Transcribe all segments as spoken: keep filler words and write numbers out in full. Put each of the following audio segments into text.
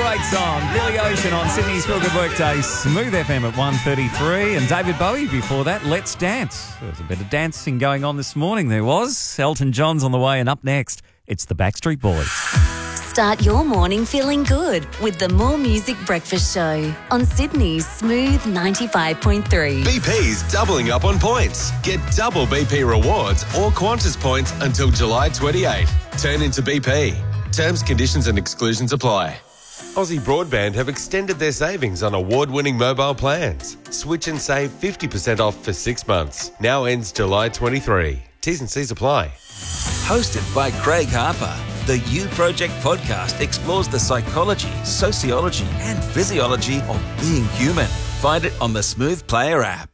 great song. Billy Ocean on Sydney's Feel Good Workday. Smooth F M at one thirty-three. And David Bowie before that, Let's Dance. There was a bit of dancing going on this morning, there was. Elton John's on the way, and up next, it's the Backstreet Boys. Start your morning feeling good with the More Music Breakfast Show on Sydney's Smooth ninety-five point three. B P's doubling up on points. Get double B P rewards or Qantas points until July twenty-eighth. Turn into B P. Terms, conditions and exclusions apply. Aussie Broadband have extended their savings on award-winning mobile plans. Switch and save fifty percent off for six months. Now ends July twenty-three. T's and C's apply. Hosted by Craig Harper, the You Project podcast explores the psychology, sociology and physiology of being human. Find it on the Smooth Player app.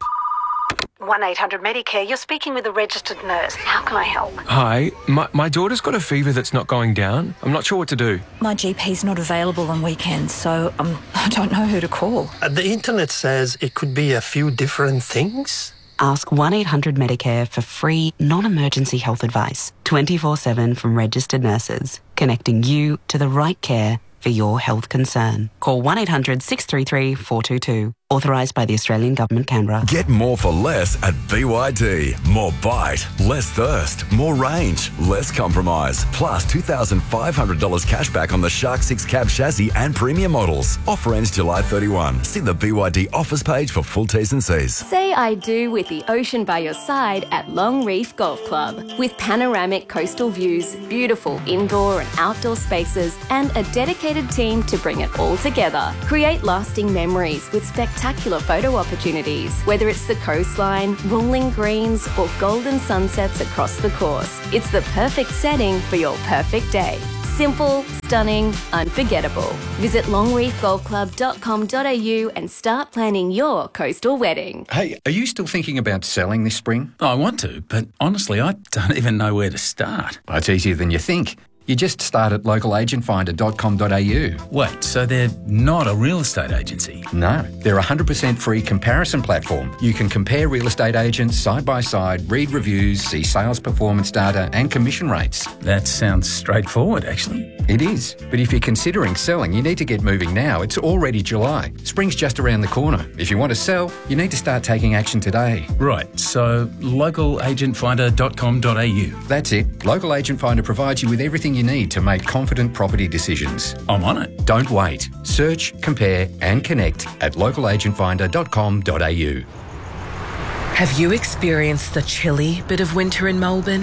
one eight hundred Medicare, you're speaking with a registered nurse. How can I help? Hi, my, my daughter's got a fever that's not going down. I'm not sure what to do. My G P's not available on weekends, so um, I don't know who to call. Uh, the internet says it could be a few different things. Ask one eight hundred Medicare for free, non-emergency health advice, twenty-four seven from registered nurses, connecting you to the right care for your health concern. Call one eight hundred six three three four two two. Authorised by the Australian Government, Canberra. Get more for less at B Y D. More bite, less thirst, more range, less compromise. Plus two thousand five hundred dollars cash back on the Shark six cab chassis and premium models. Offer ends July thirty-first. See the B Y D offers page for full T's and C's. Say I do with the ocean by your side at Long Reef Golf Club. With panoramic coastal views, beautiful indoor and outdoor spaces, and a dedicated team to bring it all together. Create lasting memories with spectacular Spectacular photo opportunities, whether it's the coastline, rolling greens, or golden sunsets across the course. It's the perfect setting for your perfect day. Simple, stunning, unforgettable. Visit long reef golf club dot com dot a u and start planning your coastal wedding. Hey, are you still thinking about selling this spring? I want to, but honestly, I don't even know where to start. Well, it's easier than you think. You just start at local agent finder dot com dot a u. Wait, so they're not a real estate agency? No, they're a one hundred percent free comparison platform. You can compare real estate agents side by side, read reviews, see sales performance data and commission rates. That sounds straightforward, actually. It is, but if you're considering selling, you need to get moving now. It's already July. Spring's just around the corner. If you want to sell, you need to start taking action today. Right, so local agent finder dot com dot a u. That's it. Local Agent Finder provides you with everything you need to make confident property decisions. I'm on it. Don't wait. Search, compare and connect at local agent finder dot com dot a u. Have you experienced the chilly bit of winter in Melbourne?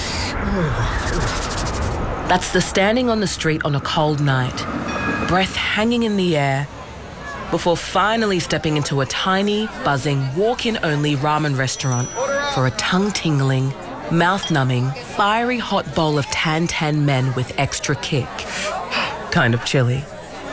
That's the standing on the street on a cold night, breath hanging in the air, before finally stepping into a tiny, buzzing, walk-in-only ramen restaurant for a tongue-tingling, mouth-numbing, fiery hot bowl of tan-tan men with extra kick. Kind of chilly.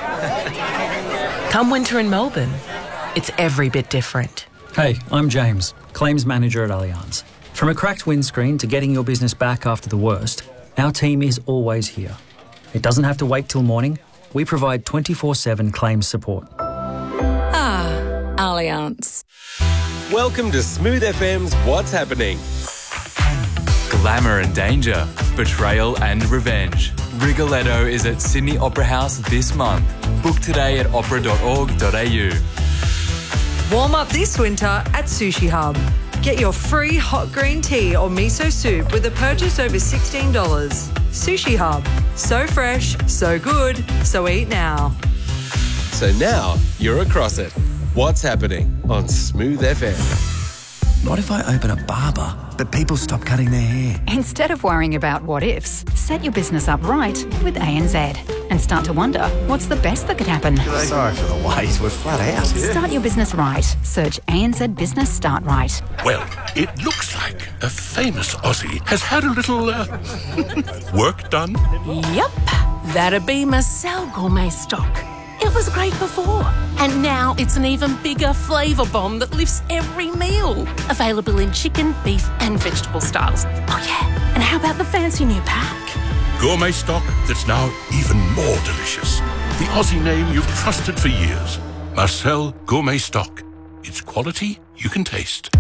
Come winter in Melbourne, it's every bit different. Hey, I'm James, Claims Manager at Allianz. From a cracked windscreen to getting your business back after the worst, our team is always here. It doesn't have to wait till morning. We provide twenty-four seven claims support. Ah, Allianz. Welcome to Smooth F M's What's Happening. Glamour and danger, betrayal and revenge. Rigoletto is at Sydney Opera House this month. Book today at opera dot org dot a u. Warm up this winter at Sushi Hub. Get your free hot green tea or miso soup with a purchase over sixteen dollars. Sushi Hub. So fresh, so good, so eat now. So now you're across it. What's Happening on Smooth F M. What if I open a barber, but people stop cutting their hair? Instead of worrying about what ifs, set your business up right with A N Z and start to wonder what's the best that could happen. Sorry for the wait, we're flat out. Start your business right. Search A N Z Business Start Right. Well, it looks like a famous Aussie has had a little uh, work done. Yep, that'd be Marcel Gourmet Stock. It was great before, and now it's an even bigger flavour bomb that lifts every meal. Available in chicken, beef and vegetable styles. Oh yeah, and how about the fancy new pack? Gourmet stock that's now even more delicious. The Aussie name you've trusted for years. Marcel Gourmet Stock. It's quality you can taste.